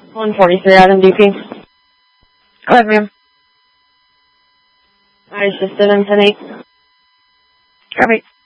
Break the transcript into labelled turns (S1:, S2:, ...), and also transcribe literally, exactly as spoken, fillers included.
S1: one forty-three Adam D P.
S2: Hello, ma'am.
S1: I assisted him tonight.
S2: Copy.